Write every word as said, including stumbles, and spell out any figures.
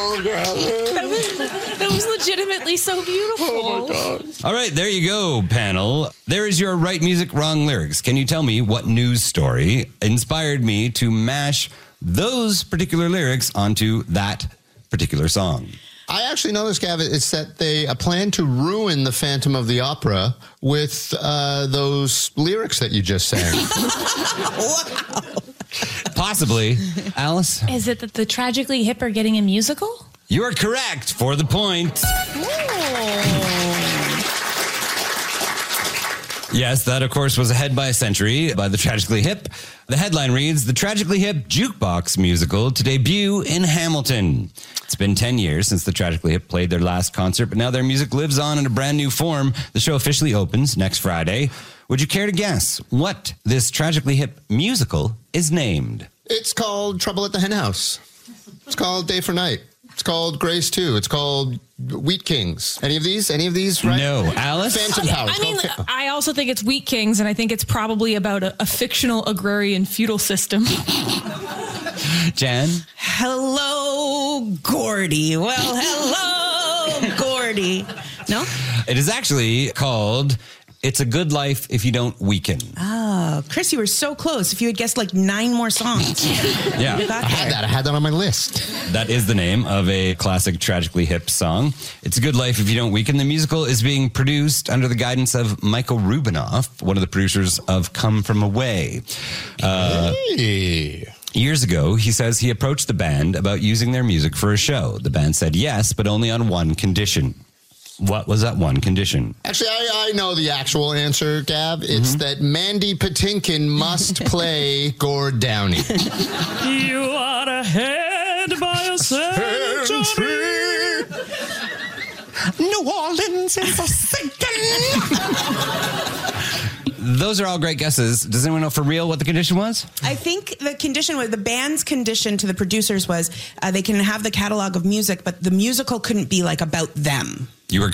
That was, that was legitimately so beautiful. Oh my God. All right, there you go, panel. There is your right music, wrong lyrics. Can you tell me what news story inspired me to mash those particular lyrics onto that particular song? I actually know this, Gav. It's that they uh, plan to ruin the Phantom of the Opera with uh, those lyrics that you just sang. Wow. Possibly. Alice? Is it that the Tragically Hip are getting a musical? You are correct for the point. Yes, that, of course, was ahead by a century by the Tragically Hip. The headline reads, The Tragically Hip Jukebox Musical to debut in Hamilton. It's been ten years since the Tragically Hip played their last concert, but now their music lives on in a brand new form. The show officially opens next Friday. Would you care to guess what this Tragically Hip musical is named? It's called Trouble at the Hen House. It's called Day for Night. It's called Grace two. It's called Wheat Kings. Any of these? Any of these? Right? No. Alice? Phantom Power. I mean, Fa- I also think it's Wheat Kings, and I think it's probably about a, a fictional agrarian feudal system. Jan? Hello, Gordy. Well, hello, Gordy. No? It is actually called It's a Good Life If You Don't Weaken. Oh, Chris, you were so close. If you had guessed like nine more songs. Yeah. You got I had there. that. I had that on my list. That is the name of a classic Tragically Hip song. It's a Good Life If You Don't Weaken. The musical is being produced under the guidance of Michael Rubinoff, one of the producers of Come From Away. Uh, Hey. Years ago, he says he approached the band about using their music for a show. The band said yes, but only on one condition. What was that one condition? Actually, I, I know the actual answer, Gab. It's Mm-hmm. that Mandy Patinkin must play Gord Downey. You are ahead by a century. New Orleans is a sinking. Those are all great guesses. Does anyone know for real what the condition was? I think the condition was the band's condition to the producers was uh, they can have the catalog of music, but the musical couldn't be like about them. You were